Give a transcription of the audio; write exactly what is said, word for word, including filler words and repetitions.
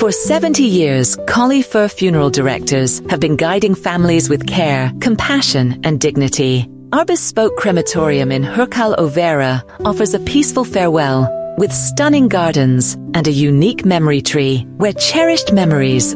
For seventy years, Collie Fur Funeral Directors have been guiding families with care, compassion, and dignity. Our bespoke crematorium in Hercal Overa offers a peaceful farewell with stunning gardens and a unique memory tree where cherished memories